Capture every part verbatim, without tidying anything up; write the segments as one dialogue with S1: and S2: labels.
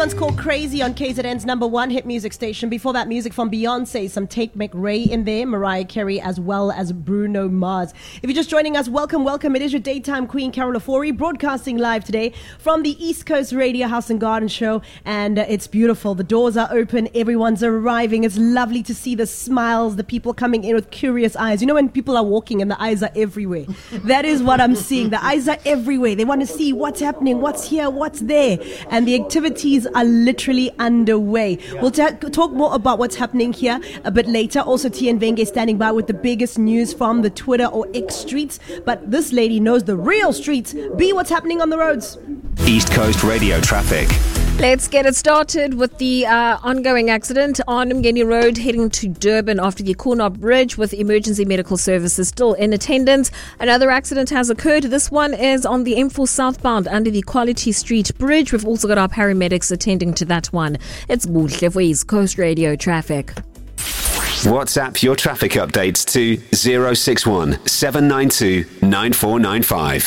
S1: one's called Crazy on K Z N's number one hit music station. Before that, music from Beyonce, some Tate McRae in there, Mariah Carey, as well as Bruno Mars. If you're just joining us, welcome, welcome. It is your daytime queen, Carol Ofori, broadcasting live today from the East Coast Radio House and Garden Show. And uh, it's beautiful. The doors are open. Everyone's arriving. It's lovely to see the smiles, the people coming in with curious eyes. You know when people are walking and the eyes are everywhere? That is what I'm seeing. The eyes are everywhere. They want to see what's happening, what's here, what's there. And the activities are literally underway. We'll ta- talk more about what's happening here a bit later. Also, Tian Venge standing by with the biggest news from the Twitter or X streets. But this lady knows the real streets. Be what's happening on the roads.
S2: East Coast Radio traffic.
S3: Let's get it started with the uh, ongoing accident on Mgeni Road heading to Durban after the Corner Bridge, with emergency medical services still in attendance. Another accident has occurred. This one is on the M four southbound under the Quality Street Bridge. We've also got our paramedics attending to that one. It's Buhle for East Coast Radio traffic.
S2: WhatsApp your traffic updates to zero six one seven nine two nine four nine five.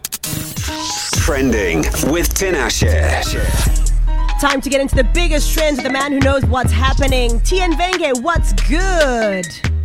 S2: Trending with Tinashe.
S1: Time to get into the biggest trends with the man who knows what's happening. Tian Venge, what's good?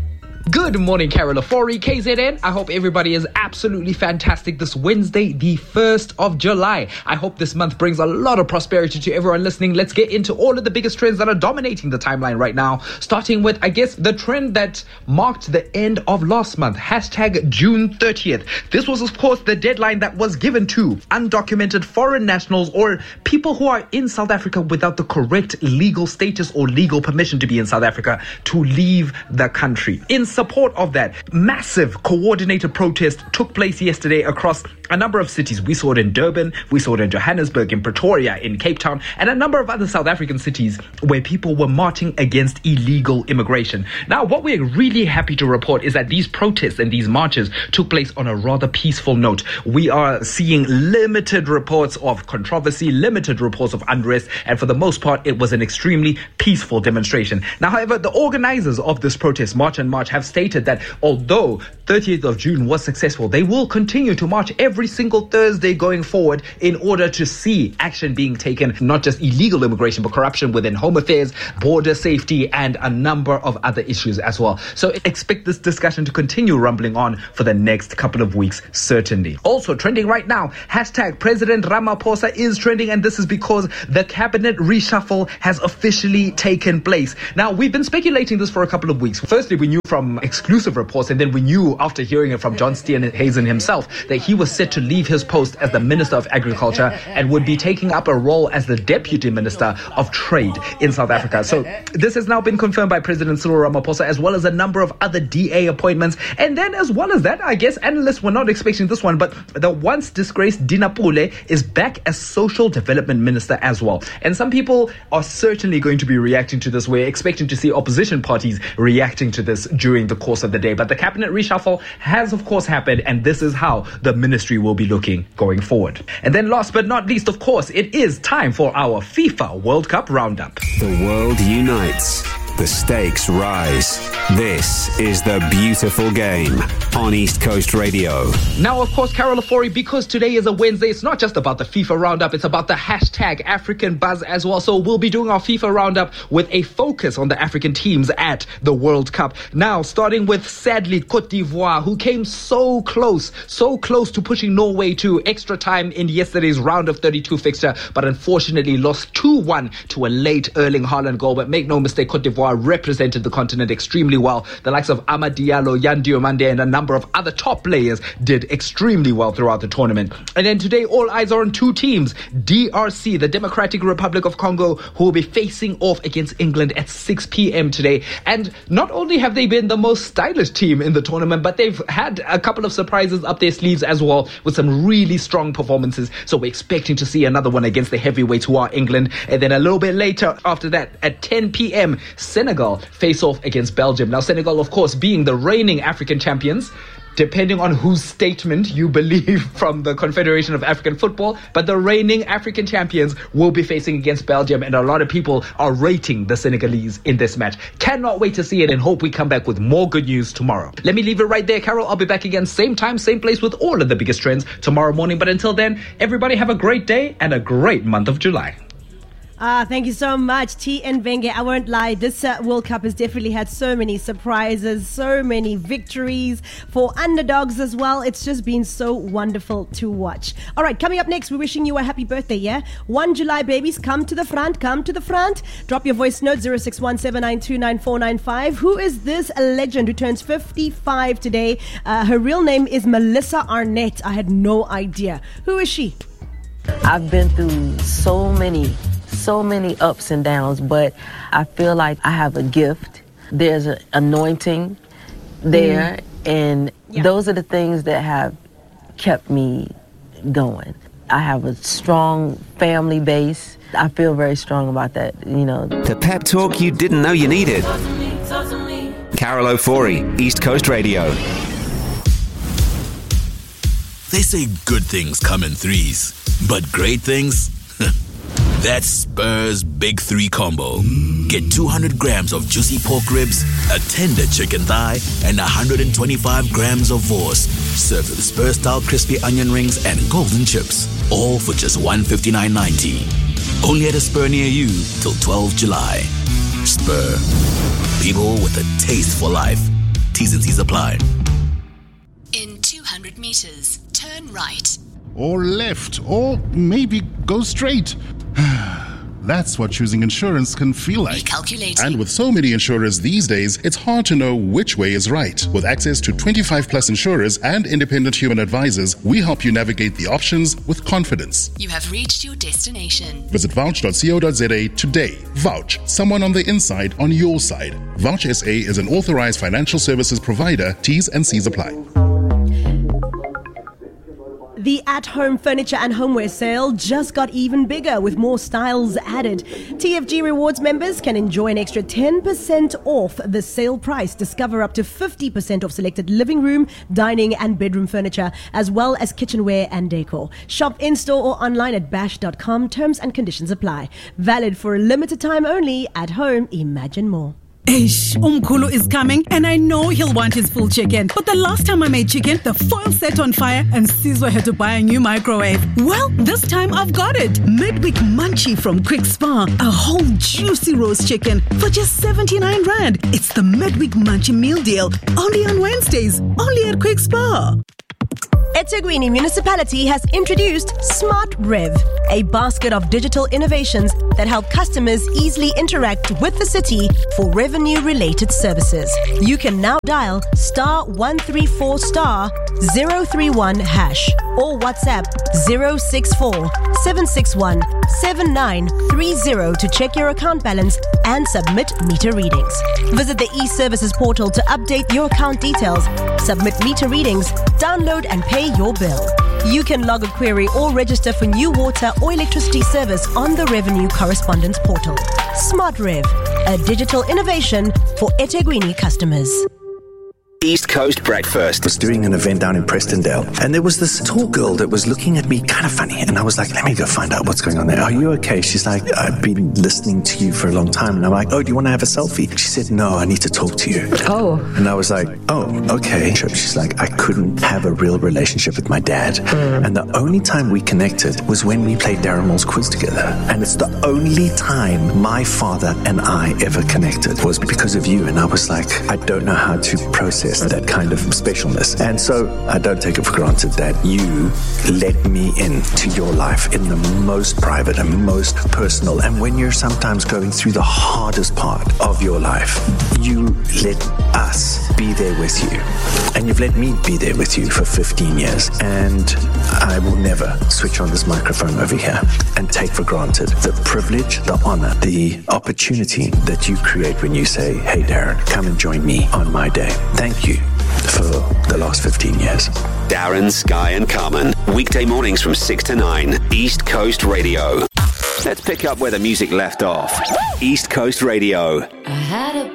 S4: Good morning, Carol Ofori, K Z N. I hope everybody is absolutely fantastic this Wednesday, the first of July. I hope this month brings a lot of prosperity to everyone listening. Let's get into all of the biggest trends that are dominating the timeline right now. Starting with, I guess, the trend that marked the end of last month. Hashtag June thirtieth. This was, of course, the deadline that was given to undocumented foreign nationals or people who are in South Africa without the correct legal status or legal permission to be in South Africa to leave the country. In support of that, massive coordinated protest took place yesterday across a number of cities. We saw it in Durban, we saw it in Johannesburg, in Pretoria, in Cape Town, and a number of other South African cities where people were marching against illegal immigration. Now, what we're really happy to report is that these protests and these marches took place on a rather peaceful note. We are seeing limited reports of controversy, limited reports of unrest, and for the most part, it was an extremely peaceful demonstration. Now, however, the organizers of this protest, March and March, have stated that although thirtieth of June was successful, they will continue to march every single Thursday going forward in order to see action being taken, not just illegal immigration, but corruption within home affairs, border safety, and a number of other issues as well. So expect this discussion to continue rumbling on for the next couple of weeks, certainly. Also trending right now, hashtag President Ramaphosa is trending, and this is because the cabinet reshuffle has officially taken place. Now, we've been speculating this for a couple of weeks. Firstly, we knew from exclusive reports, and then we knew after hearing it from John Steenhuisen himself that he was set to leave his post as the Minister of Agriculture and would be taking up a role as the Deputy Minister of Trade in South Africa. So this has now been confirmed by President Cyril Ramaphosa, as well as a number of other D A appointments. And then as well as that, I guess analysts were not expecting this one, but the once disgraced Dina Pule is back as Social Development Minister as well. And some people are certainly going to be reacting to this. We're expecting to see opposition parties reacting to this during the course of the day. But the cabinet reshuffle has, of course, happened, and this is how the ministry will be looking going forward. And then last but not least, of course, it is time for our FIFA World Cup Roundup.
S2: The world unites. The stakes rise. This is The Beautiful Game on East Coast Radio.
S4: Now, of course, Carol Ofori, because today is a Wednesday, it's not just about the FIFA Roundup, it's about the hashtag African Buzz as well. So we'll be doing our FIFA Roundup with a focus on the African teams at the World Cup. Now, starting with, sadly, Cote d'Ivoire, who came so close, so close to pushing Norway to extra time in yesterday's round of thirty-two fixture, but unfortunately lost two one to a late Erling Haaland goal. But make no mistake, Cote d'Ivoire represented the continent extremely well. The likes of Amad Diallo, Yan Diomande, and a number of other top players did extremely well throughout the tournament. And then today, all eyes are on two teams. D R C, the Democratic Republic of Congo, who will be facing off against England at six p.m. today. And not only have they been the most stylish team in the tournament, but they've had a couple of surprises up their sleeves as well, with some really strong performances. So we're expecting to see another one against the heavyweights, who are England. And then a little bit later after that, at ten p.m., Senegal face off against Belgium. Now, Senegal, of course, being the reigning African champions, depending on whose statement you believe from the Confederation of African Football, but the reigning African champions will be facing against Belgium, and a lot of people are rating the Senegalese in this match. Cannot wait to see it, and hope we come back with more good news tomorrow. Let me leave it right there, Carol. I'll be back again same time, same place with all of the biggest trends tomorrow morning. But until then, everybody have a great day and a great month of July.
S1: Ah, thank you so much, T N Venge. I won't lie, this uh, World Cup has definitely had so many surprises, so many victories for underdogs as well. It's just been so wonderful to watch. All right, coming up next, we're wishing you a happy birthday, yeah? One July babies, come to the front, come to the front. Drop your voice note, zero six one seven nine two nine four nine five. Who is this legend who turns fifty-five today? Uh, her real name is Melissa Arnett. I had no idea. Who is she?
S5: I've been through so many so many ups and downs, but I feel like I have a gift. There's an anointing there, mm. and yeah. those are the things that have kept me going. I have a strong family base. I feel very strong about that, you know.
S2: The pep talk you didn't know you needed. Carol Ofori, East Coast Radio.
S6: They say good things come in threes, but great things? That's Spur's Big Three Combo. Get two hundred grams of juicy pork ribs, a tender chicken thigh, and one hundred twenty-five grams of vorse. Served with Spur-style crispy onion rings and golden chips. All for just one hundred fifty-nine ninety. Only at a Spur near you till twelfth of July. Spur. People with a taste for life. T's and C's apply.
S7: In two hundred meters, turn right.
S8: Or left, or maybe go straight. That's what choosing insurance can feel like.
S7: Recalculating.
S8: And with so many insurers these days, it's hard to know which way is right. With access to twenty-five plus insurers and independent human advisors, we help you navigate the options with confidence.
S7: You have reached your destination.
S8: Visit vouch dot co dot za today. Vouch, someone on the inside on your side. Vouch S A is an authorized financial services provider. T's and C's apply.
S1: The at-home furniture and homeware sale just got even bigger with more styles added. T F G Rewards members can enjoy an extra ten percent off the sale price. Discover up to fifty percent off selected living room, dining and bedroom furniture, as well as kitchenware and decor. Shop in-store or online at bash dot com. Terms and conditions apply. Valid for a limited time only. At home, imagine more.
S9: Ish, Umkhulu is coming and I know he'll want his full chicken. But the last time I made chicken, the foil set on fire and Sizwe had to buy a new microwave. Well, this time I've got it. Midweek Munchie from Quick Spa. A whole juicy roast chicken for just seventy-nine rand. It's the Midweek Munchie meal deal. Only on Wednesdays. Only at Quick Spa.
S1: eThekwini Municipality has introduced Smart Rev, a basket of digital innovations that help customers easily interact with the city for revenue-related services. You can now dial star one three four star zero three one hash or WhatsApp zero six four seven six one seven nine three zero to check your account balance and submit meter readings. Visit the e-services portal to update your account details, submit meter readings, download and pay your bill. You can log a query or register for new water or electricity service on the Revenue Correspondence portal. Smart Rev, a digital innovation for eThekwini customers.
S2: East Coast Breakfast.
S10: I was doing an event down in Prestondale, and there was this tall girl that was looking at me kind of funny, and I was like, let me go find out what's going on there. Are you okay? She's like, I've been listening to you for a long time. And I'm like, oh, do you want to have a selfie? She said, no, I need to talk to you.
S5: Oh.
S10: And I was like, oh, okay. She's like, I couldn't have a real relationship with my dad. Mm. And the only time we connected was when we played Darren Moore's quiz together. And it's the only time my father and I ever connected was because of you. And I was like, I don't know how to process that kind of specialness. And so I don't take it for granted that you let me into your life in the most private and most personal. And when you're sometimes going through the hardest part of your life, you let us be there with you. And you've let me be there with you for fifteen years. And I will never switch on this microphone over here and take for granted the privilege, the honor, the opportunity that you create when you say, hey, Darren, come and join me on my day. Thank you for the last fifteen years.
S2: Darren, Sky and Carmen. Weekday mornings from six to nine. East Coast Radio. Let's pick up where the music left off. East Coast Radio.
S7: I had a